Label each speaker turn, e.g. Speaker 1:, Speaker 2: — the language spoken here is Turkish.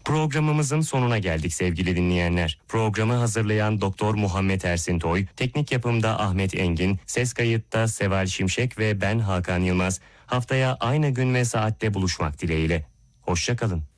Speaker 1: Programımızın sonuna geldik sevgili dinleyenler. Programı hazırlayan Doktor Muhammed Ersin Toy, teknik yapımda Ahmet Engin, ses kayıtta Seval Şimşek ve ben Hakan Yılmaz. Haftaya aynı gün ve saatte buluşmak dileğiyle. Hoşça kalın.